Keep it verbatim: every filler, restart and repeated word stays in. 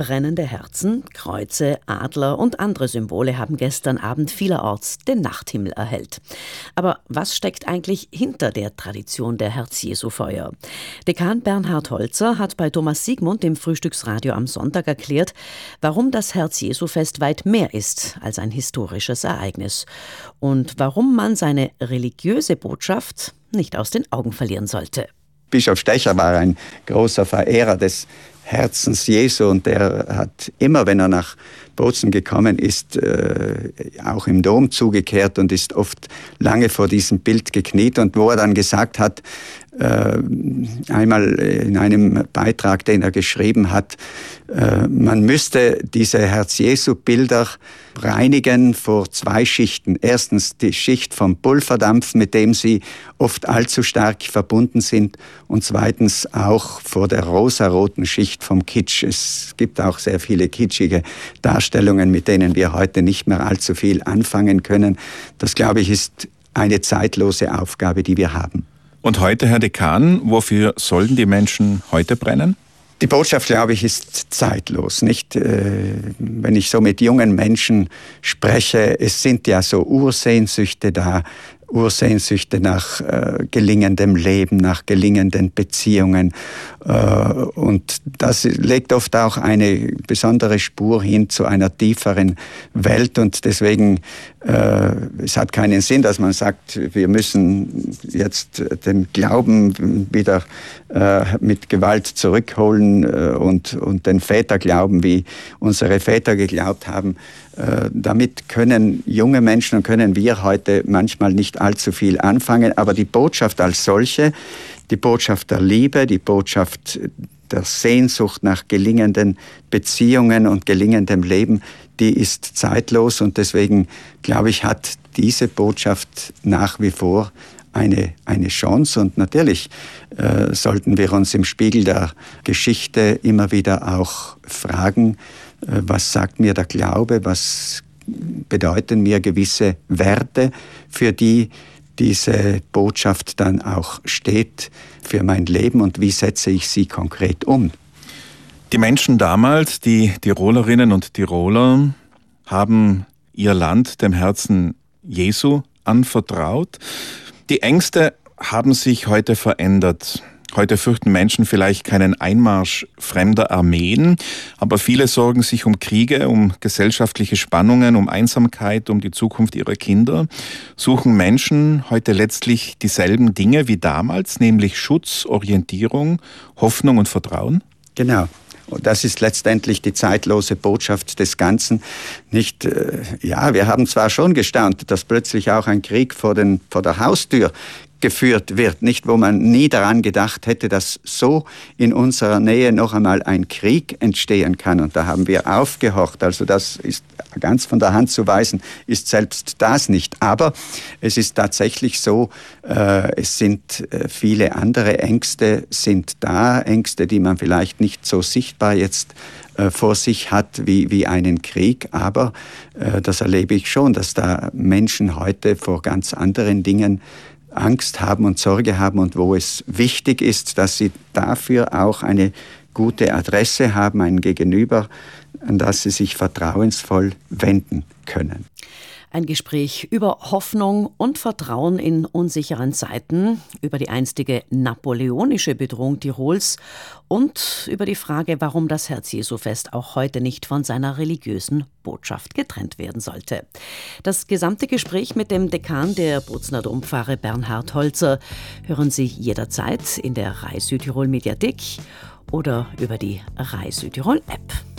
Brennende Herzen, Kreuze, Adler und andere Symbole haben gestern Abend vielerorts den Nachthimmel erhellt. Aber was steckt eigentlich hinter der Tradition der Herz-Jesu-Feuer? Dekan Bernhard Holzer hat bei Thomas Siegmund im Frühstücksradio am Sonntag erklärt, warum das Herz-Jesu-Fest weit mehr ist als ein historisches Ereignis und warum man seine religiöse Botschaft nicht aus den Augen verlieren sollte. Bischof Stecher war ein großer Verehrer des Herzens Jesu und der hat immer, wenn er nach Bozen gekommen ist, äh, auch im Dom zugekehrt und ist oft lange vor diesem Bild gekniet. Und wo er dann gesagt hat, äh, einmal in einem Beitrag, den er geschrieben hat, äh, man müsste diese Herz-Jesu-Bilder reinigen vor zwei Schichten. Erstens die Schicht vom Pulverdampf, mit dem sie oft allzu stark verbunden sind, und zweitens auch vor der rosaroten Schicht vom Kitsch. Es gibt auch sehr viele kitschige Darstellungen, mit denen wir heute nicht mehr allzu viel anfangen können. Das, glaube ich, ist eine zeitlose Aufgabe, die wir haben. Und heute, Herr Dekan, wofür sollen die Menschen heute brennen? Die Botschaft, glaube ich, ist zeitlos. Nicht, äh, wenn ich so mit jungen Menschen spreche, es sind ja so Ursehnsüchte da, Ursehnsüchte nach äh, gelingendem Leben, nach gelingenden Beziehungen. Äh, und das legt oft auch eine besondere Spur hin zu einer tieferen Welt. Und deswegen, äh, es hat keinen Sinn, dass man sagt, wir müssen jetzt den Glauben wieder äh, mit Gewalt zurückholen äh, und, und den Väterglauben, wie unsere Väter geglaubt haben. Damit können junge Menschen und können wir heute manchmal nicht allzu viel anfangen. Aber die Botschaft als solche, die Botschaft der Liebe, die Botschaft der Sehnsucht nach gelingenden Beziehungen und gelingendem Leben, die ist zeitlos. Und deswegen, glaube ich, hat diese Botschaft nach wie vor eine, eine Chance. Und natürlich äh, sollten wir uns im Spiegel der Geschichte immer wieder auch fragen, was sagt mir der Glaube, was bedeuten mir gewisse Werte, für die diese Botschaft dann auch steht für mein Leben und wie setze ich sie konkret um. Die Menschen damals, die Tirolerinnen und Tiroler, haben ihr Land dem Herzen Jesu anvertraut. Die Ängste haben sich heute verändert. Heute fürchten Menschen vielleicht keinen Einmarsch fremder Armeen, aber viele sorgen sich um Kriege, um gesellschaftliche Spannungen, um Einsamkeit, um die Zukunft ihrer Kinder. Suchen Menschen heute letztlich dieselben Dinge wie damals, nämlich Schutz, Orientierung, Hoffnung und Vertrauen? Genau. Und das ist letztendlich die zeitlose Botschaft des Ganzen. Nicht, äh, ja, wir haben zwar schon gestaunt, dass plötzlich auch ein Krieg vor, den, vor der Haustür geführt wird, nicht, wo man nie daran gedacht hätte, dass so in unserer Nähe noch einmal ein Krieg entstehen kann. Und da haben wir aufgehorcht. Also das ist ganz von der Hand zu weisen, ist selbst das nicht. Aber es ist tatsächlich so, äh, es sind äh, viele andere Ängste sind da, Ängste, die man vielleicht nicht so sichtbar jetzt äh, vor sich hat wie, wie einen Krieg. Aber äh, das erlebe ich schon, dass da Menschen heute vor ganz anderen Dingen Angst haben und Sorge haben und wo es wichtig ist, dass sie dafür auch eine gute Adresse haben, ein Gegenüber, an das sie sich vertrauensvoll wenden können. Ein Gespräch über Hoffnung und Vertrauen in unsicheren Zeiten, über die einstige napoleonische Bedrohung Tirols und über die Frage, warum das Herz-Jesu-Fest auch heute nicht von seiner religiösen Botschaft getrennt werden sollte. Das gesamte Gespräch mit dem Dekan der Bozener Dompfarre Bernhard Holzer hören Sie jederzeit in der Rai Südtirol Mediathek oder über die Rai Südtirol App.